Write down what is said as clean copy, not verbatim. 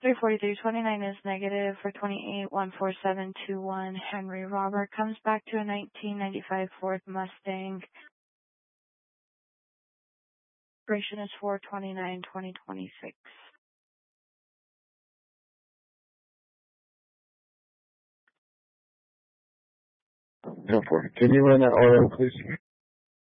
343.29 is negative for 28-14721. Henry Robert comes back to a 1995 Ford Mustang. Expiration is 4/29/2026. No, can you run that auto, please?